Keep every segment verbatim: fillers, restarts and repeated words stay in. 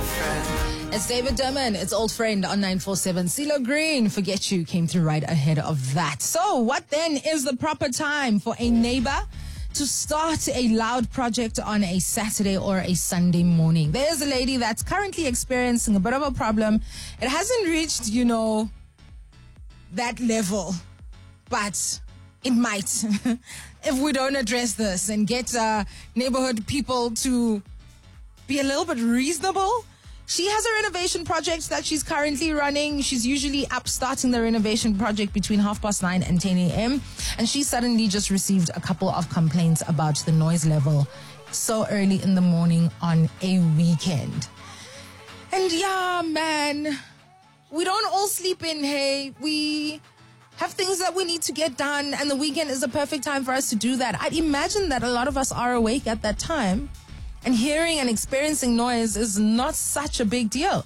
friend. It's David Derman. It's Old Friend on nine four seven. CeeLo Green, Forget You, came through right ahead of that. So what then is the proper time for a neighbor to start a loud project on a Saturday or a Sunday morning? There's a lady that's currently experiencing a bit of a problem. It hasn't reached, you know, that level, but it might if we don't address this and get uh, neighborhood people to be a little bit reasonable. She has a renovation project that she's currently running. She's usually up starting the renovation project between half past nine and ten a.m. And she suddenly just received a couple of complaints about the noise level so early in the morning on a weekend. And yeah, man, we don't all sleep in, hey. We have things that we need to get done, and the weekend is the perfect time for us to do that. I'd imagine that a lot of us are awake at that time. And hearing and experiencing noise is not such a big deal.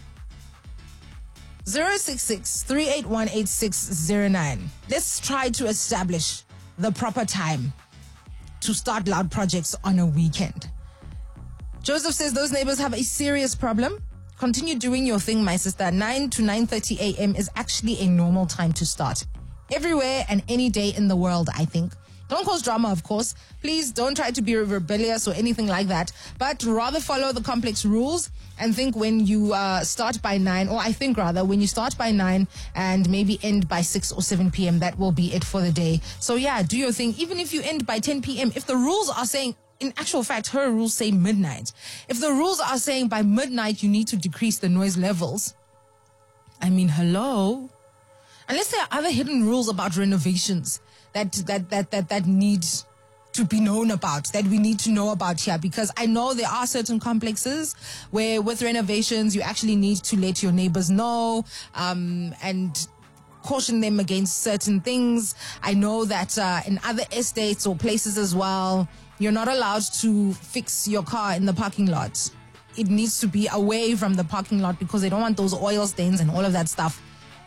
zero six six, three eight one, eight six zero nine. Let's try to establish the proper time to start loud projects on a weekend. Joseph says those neighbors have a serious problem. Continue doing your thing, my sister. nine to nine thirty a.m. is actually a normal time to start. Everywhere and any day in the world, I think. Don't cause drama, of course. Please don't try to be rebellious or anything like that, but rather follow the complex rules and think when you uh, start by nine, or I think rather when you start by nine and maybe end by six or seven p.m., that will be it for the day. So yeah, do your thing. Even if you end by ten p.m., if the rules are saying, in actual fact, her rules say midnight. If the rules are saying by midnight you need to decrease the noise levels, I mean, hello? Unless there are other hidden rules about renovations that that that that that need to be known about, that we need to know about here, because I know there are certain complexes where with renovations you actually need to let your neighbors know um, and caution them against certain things. I know that uh, in other estates or places as well, you're not allowed to fix your car in the parking lot. It needs to be away from the parking lot because they don't want those oil stains and all of that stuff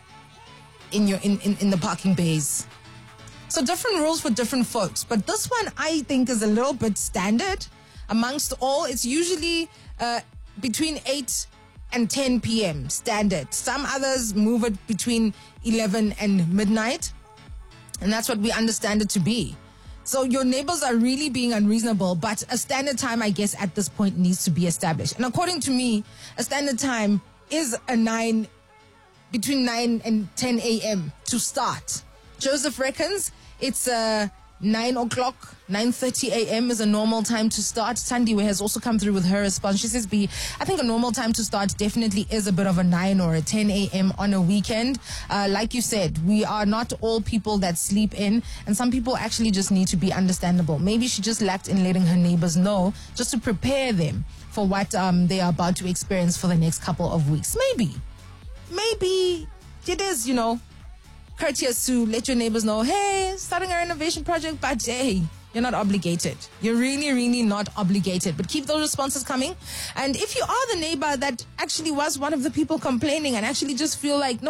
in your in, in, in the parking bays. So different rules for different folks. But this one I think is a little bit standard amongst all. It's usually uh, between eight and ten p.m. standard. Some others move it between eleven and midnight. And that's what we understand it to be. So your neighbors are really being unreasonable, but a standard time, I guess, at this point needs to be established. And according to me, a standard time is a nine, between nine and ten a.m. to start. Joseph reckons it's uh, nine o'clock, nine thirty a.m. is a normal time to start. Tandiwe has also come through with her response. She says, B, I think a normal time to start definitely is a bit of a nine or a ten a.m. on a weekend. Uh, like you said, we are not all people that sleep in, and some people actually just need to be understandable. Maybe she just lacked in letting her neighbors know, just to prepare them for what um, they are about to experience for the next couple of weeks. Maybe, maybe it is, you know, courteous to let your neighbors know, hey, starting a renovation project, but hey, you're not obligated. You're really, really not obligated. But keep those responses coming. And if you are the neighbor that actually was one of the people complaining and actually just feel like, no,